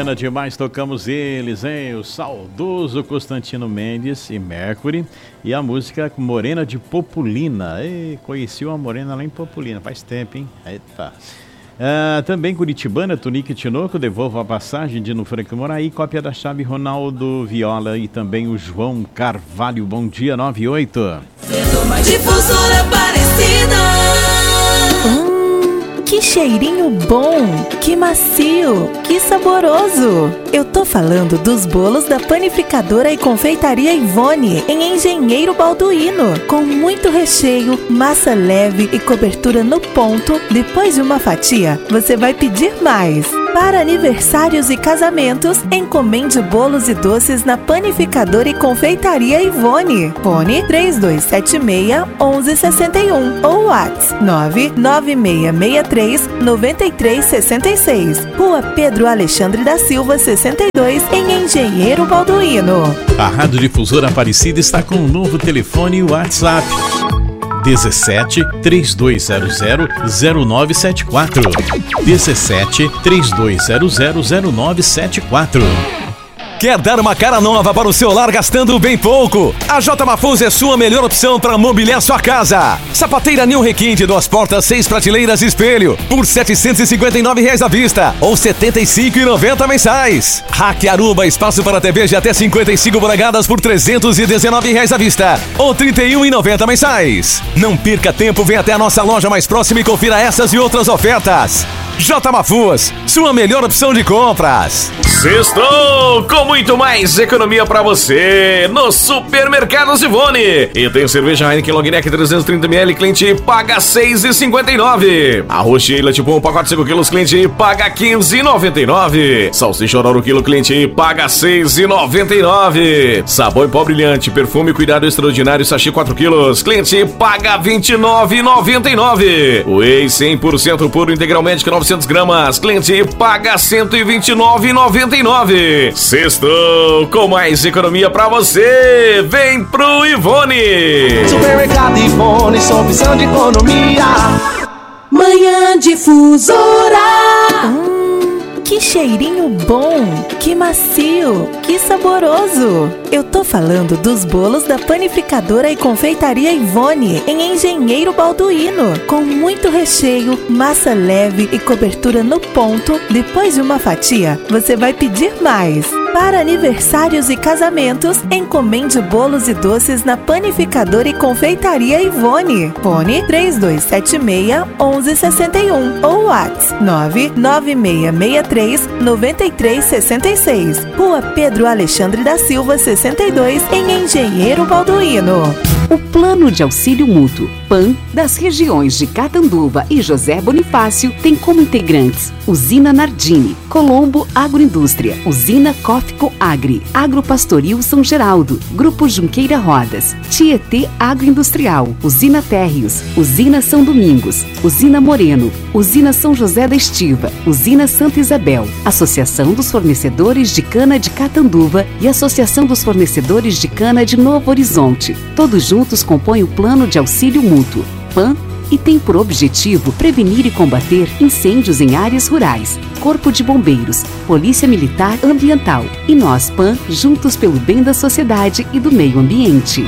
Bacana demais, tocamos eles, hein? O saudoso Constantino Mendes e Mercury. E a música Morena de Populina. Ei, conheci uma morena lá em Populina, faz tempo, hein? Eita. Também Curitibana, Tunique Tinoco, Devolvo a Passagem, Dino Franco Moraí, cópia da chave Ronaldo Viola e também o João Carvalho. Bom dia, 98. Difusora Aparecida. Que cheirinho bom, que macio, que saboroso. Eu tô falando dos bolos da Panificadora e Confeitaria Ivone, em Engenheiro Balduino, com muito recheio, massa leve e cobertura no ponto. Depois de uma fatia, você vai pedir mais. Para aniversários e casamentos, encomende bolos e doces na Panificadora e Confeitaria Ivone. Fone 3276-1161 ou WhatsApp 99663-9366. Rua Pedro Alexandre da Silva, 62, em Engenheiro Balduino. A Rádio Difusora Aparecida está com um novo telefone e WhatsApp. 17 3200 0974. 17 3200 0974. Quer dar uma cara nova para o seu lar gastando bem pouco? A J Mafuz é sua melhor opção para mobiliar sua casa. Sapateira New Requinte, 2 portas, 6 prateleiras e espelho, por R$ 759 à vista ou R$ 75,90 mensais. Rack Aruba, espaço para TV de até 55 polegadas por R$ 319 à vista ou R$ 31,90 mensais. Não perca tempo, venha até a nossa loja mais próxima e confira essas e outras ofertas. J Mafuz, sua melhor opção de compras. Sextou com muito mais economia pra você no Supermercados Ivone. E tem cerveja Heineken Long Neck 330ml, cliente paga R$ 6,59. Arroz Sheila tipo 1 pacote 5 quilos, cliente paga R$ 15,99. Salsicha Ororo quilo, cliente paga R$ 6,99. Sabão em pó brilhante, perfume cuidado extraordinário, sachê 4 quilos, cliente paga R$ 29,99. Whey 100% puro integral médico 900 gramas, cliente paga R$ 129,99. Sextou com mais economia pra você. Vem pro Ivone. Supermercado Ivone, sua opção de economia. Manhã Difusora. Que cheirinho bom, que macio, que saboroso. Eu tô falando dos bolos da Panificadora e Confeitaria Ivone, em Engenheiro Balduino, com muito recheio, massa leve e cobertura no ponto. Depois de uma fatia, você vai pedir mais. Para aniversários e casamentos, encomende bolos e doces na Panificadora e Confeitaria Ivone. Fone 3276-1161 ou WhatsApp 99663-9366. Rua Pedro Alexandre da Silva, 62, em Engenheiro Balduino. O Plano de Auxílio Mútuo, PAN, das regiões de Catanduva e José Bonifácio tem como integrantes Usina Nardini, Colombo Agroindústria, Usina Cófico Agri, Agropastoril São Geraldo, Grupo Junqueira Rodas, Tietê Agroindustrial, Usina Térreos, Usina São Domingos, Usina Moreno, Usina São José da Estiva, Usina Santa Isabel, Associação dos Fornecedores de Cana de Catanduva e Associação dos Fornecedores de Cana de Novo Horizonte. Todos juntos compõem o Plano de Auxílio Mútuo, PAN, e tem por objetivo prevenir e combater incêndios em áreas rurais. Corpo de Bombeiros, Polícia Militar Ambiental e nós, PAN, juntos pelo bem da sociedade e do meio ambiente.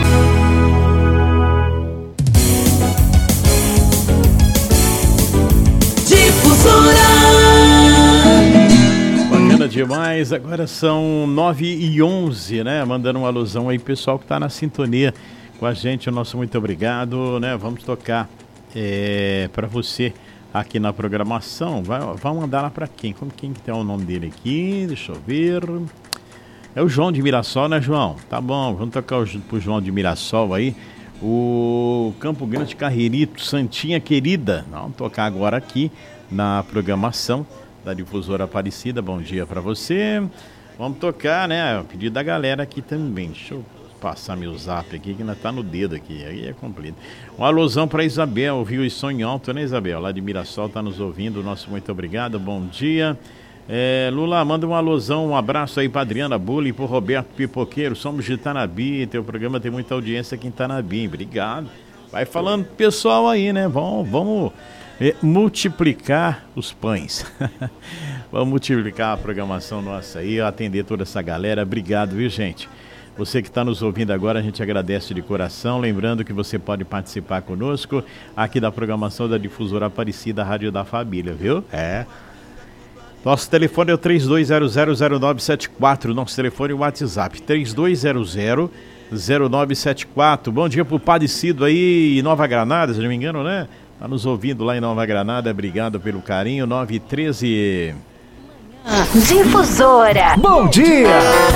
Bacana demais, agora são 9h11, né? Mandando uma alusão aí, pessoal que tá na sintonia com a gente, o nosso muito obrigado, né? Vamos tocar para você aqui na programação. Vai mandar lá para quem? Quem que tem o nome dele aqui? Deixa eu ver. É o João de Mirassol, né, João? Tá bom, vamos tocar pro João de Mirassol aí. O Campo Grande Carreirito, Santinha Querida. Vamos tocar agora aqui na programação da Difusora Aparecida. Bom dia para você. Vamos tocar, né? O pedido da galera aqui também. Deixa eu passar meu zap aqui, que ainda tá no dedo aqui, aí é complicado. Uma alusão para Isabel, viu? E sonho alto, né, Isabel? Lá de Mirassol, tá nos ouvindo, nosso muito obrigado, bom dia. Lula, manda uma alusão, um abraço aí pra Adriana Bulli, pro Roberto Pipoqueiro, somos de Itanabi, teu programa tem muita audiência aqui em Itanabi, obrigado. Vai falando pessoal aí, né? Vamos multiplicar os pães. Vamos multiplicar a programação nossa aí, atender toda essa galera. Obrigado, viu, gente? Você que está nos ouvindo agora, a gente agradece de coração. Lembrando que você pode participar conosco aqui da programação da Difusora Aparecida, Rádio da Família, viu? Nosso telefone é o 32000974. Nosso telefone é o WhatsApp, 32000974. Bom dia pro Padecido aí em Nova Granada, se não me engano, né? Tá nos ouvindo lá em Nova Granada. Obrigado pelo carinho. 913. Difusora. Bom dia!